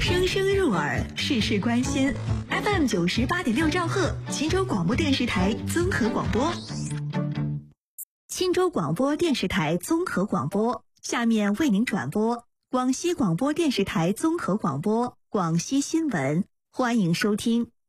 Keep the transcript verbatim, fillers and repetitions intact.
声声入耳，事事关心。F M 九十八点六兆赫，秦州广播电视台综合广播。钦州广播电视台综合广播，下面为您转播广西广播电视台综合广播广西新闻，欢迎收听。